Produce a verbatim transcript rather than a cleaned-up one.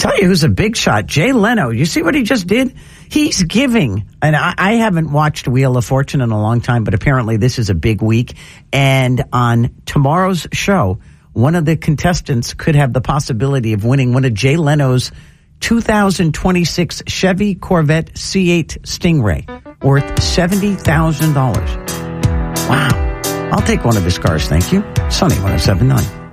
tell you who's a big shot. Jay Leno. You see what he just did? He's giving. And I, I haven't watched Wheel of Fortune in a long time, but apparently this is a big week. And on tomorrow's show, one of the contestants could have the possibility of winning one of Jay Leno's two thousand twenty-six Chevy Corvette C eight Stingray, worth seventy thousand dollars. Wow. I'll take one of his cars, thank you. Sunny one oh seven point nine.